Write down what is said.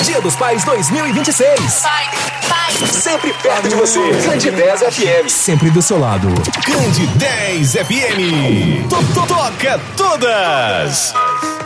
Dia dos Pais 2026. Pai. Sempre perto de você. Grande 10 FM. Sempre do seu lado. Grande 10 FM. Toca todas.